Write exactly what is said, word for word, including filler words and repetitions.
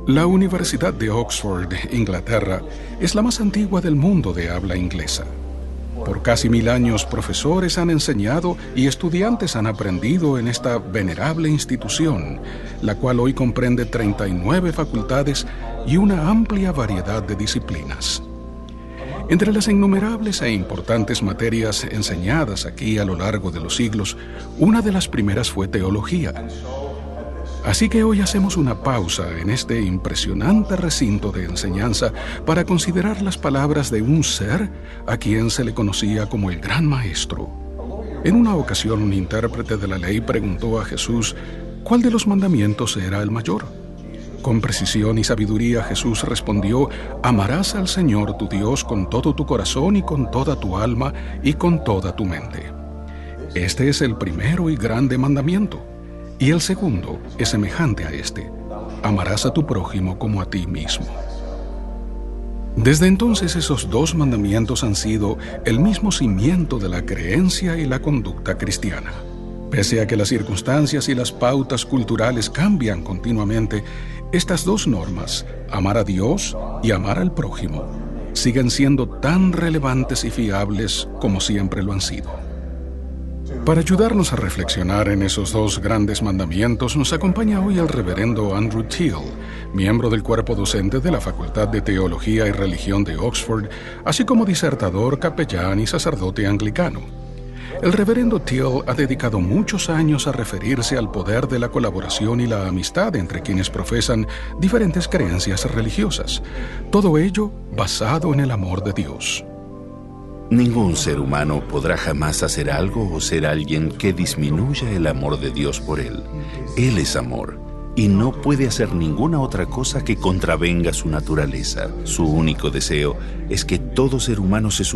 La Universidad de Oxford, Inglaterra, es la más antigua del mundo de habla inglesa. Por casi mil años, profesores han enseñado y estudiantes han aprendido en esta venerable institución, la cual hoy comprende treinta y nueve facultades y una amplia variedad de disciplinas. Entre las innumerables e importantes materias enseñadas aquí a lo largo de los siglos, una de las primeras fue teología. Así que hoy hacemos una pausa en este impresionante recinto de enseñanza para considerar las palabras de un ser a quien se le conocía como el Gran Maestro. En una ocasión, un intérprete de la ley preguntó a Jesús cuál de los mandamientos era el mayor. Con precisión y sabiduría Jesús respondió: amarás al Señor tu Dios con todo tu corazón y con toda tu alma y con toda tu mente. Este es el primero y grande mandamiento. Y el segundo es semejante a este: amarás a tu prójimo como a ti mismo. Desde entonces esos dos mandamientos han sido el mismo cimiento de la creencia y la conducta cristiana. Pese a que las circunstancias y las pautas culturales cambian continuamente, estas dos normas, amar a Dios y amar al prójimo, siguen siendo tan relevantes y fiables como siempre lo han sido. Para ayudarnos a reflexionar en esos dos grandes mandamientos, nos acompaña hoy el reverendo Andrew Teal, miembro del cuerpo docente de la Facultad de Teología y Religión de Oxford, así como disertador, capellán y sacerdote anglicano. El reverendo Teal ha dedicado muchos años a referirse al poder de la colaboración y la amistad entre quienes profesan diferentes creencias religiosas, todo ello basado en el amor de Dios. Ningún ser humano podrá jamás hacer algo o ser alguien que disminuya el amor de Dios por él. Él es amor y no puede hacer ninguna otra cosa que contravenga su naturaleza. Su único deseo es que todo ser humano se